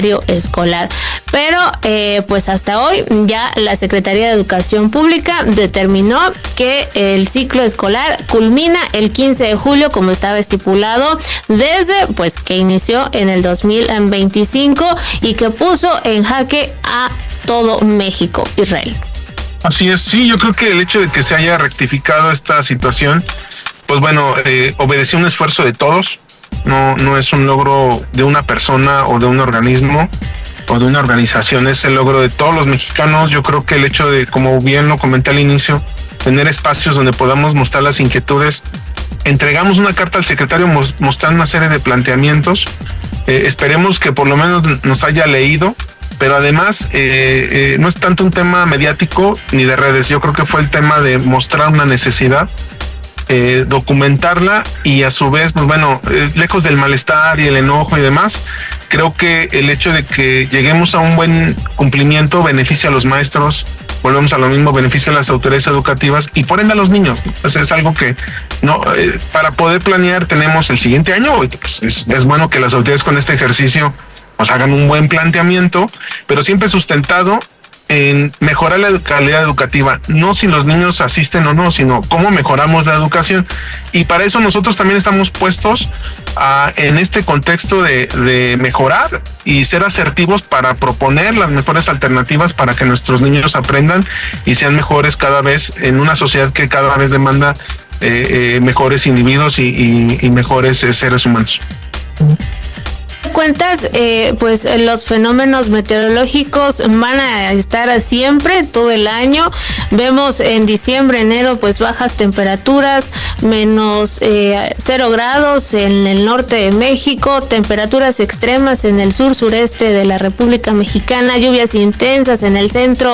escolar. Pero pues hasta hoy ya la Secretaría de Educación Pública determinó que el ciclo escolar culmina el 15 de julio como estaba estipulado desde pues que inició en el 2025 y que puso en jaque a todo México. Israel. Así es, sí, yo creo que el hecho de que se haya rectificado esta situación, pues bueno, obedeció un esfuerzo de todos. No es un logro de una persona o de un organismo o de una organización, es el logro de todos los mexicanos. Yo creo que el hecho de, como bien lo comenté al inicio, tener espacios donde podamos mostrar las inquietudes. Entregamos una carta al secretario mostrando una serie de planteamientos. Esperemos que por lo menos nos haya leído, pero además no es tanto un tema mediático ni de redes. Yo creo que fue el tema de mostrar una necesidad, documentarla y a su vez, pues bueno, lejos del malestar y el enojo y demás, creo que el hecho de que lleguemos a un buen cumplimiento beneficia a los maestros, volvemos a lo mismo, beneficia a las autoridades educativas y por ende a los niños. Pues es algo que no para poder planear tenemos el siguiente año. Pues es bueno que las autoridades con este ejercicio pues hagan un buen planteamiento, pero siempre sustentado en mejorar la calidad educativa, no si los niños asisten o no, sino cómo mejoramos la educación. Y para eso nosotros también estamos puestos en este contexto de mejorar y ser asertivos para proponer las mejores alternativas para que nuestros niños aprendan y sean mejores cada vez en una sociedad que cada vez demanda mejores individuos y mejores seres humanos. Cuentas, pues los fenómenos meteorológicos van a estar siempre, todo el año. Vemos en diciembre, enero, pues bajas temperaturas, menos 0 grados en el norte de México, temperaturas extremas en el sur-sureste de la República Mexicana, lluvias intensas en el centro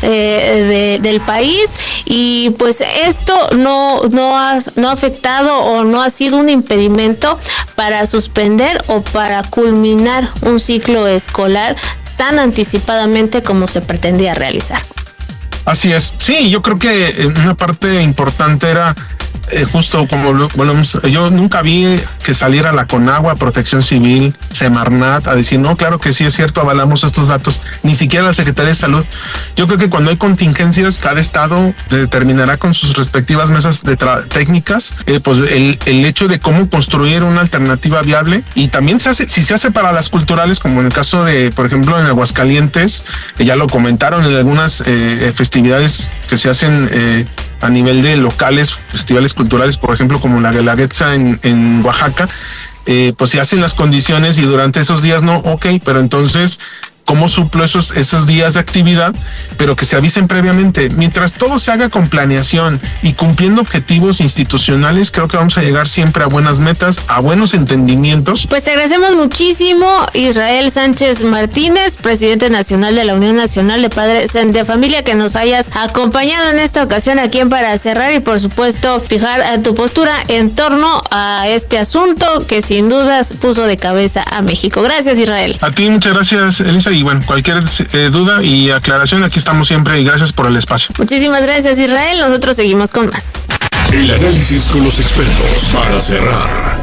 del país, y pues esto no ha afectado o no ha sido un impedimento para suspender o para culminar un ciclo escolar tan anticipadamente como se pretendía realizar. Así es, sí, yo creo que una parte importante era justo como yo nunca vi que saliera la Conagua, Protección Civil, Semarnat a decir, no, claro que sí es cierto, avalamos estos datos, ni siquiera la Secretaría de Salud. Yo creo que cuando hay contingencias, cada estado determinará con sus respectivas mesas de técnicas, pues el hecho de cómo construir una alternativa viable, y también si se hace para las culturales, como en el caso de, por ejemplo, en Aguascalientes, ya lo comentaron en algunas festividades que se hacen a nivel de locales, festivales culturales, por ejemplo, como la Guelaguetza en Oaxaca, pues se hacen las condiciones y durante esos días no, ok, pero entonces, ¿cómo suplo esos días de actividad? Pero que se avisen previamente. Mientras todo se haga con planeación y cumpliendo objetivos institucionales, creo que vamos a llegar siempre a buenas metas, a buenos entendimientos. Pues te agradecemos muchísimo, Israel Sánchez Martínez, presidente nacional de la Unión Nacional de Padres de Familia, que nos hayas acompañado en esta ocasión aquí en Para Cerrar y por supuesto fijar tu postura en torno a este asunto que sin dudas puso de cabeza a México. Gracias, Israel. A ti, muchas gracias, Elisa. Y bueno, cualquier duda y aclaración, aquí estamos siempre y gracias por el espacio. Muchísimas gracias, Israel. Nosotros seguimos con más. El análisis con los expertos para cerrar.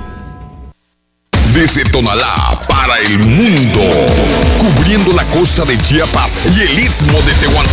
Desde Tonalá para el mundo, cubriendo la costa de Chiapas y el istmo de Tehuantepec.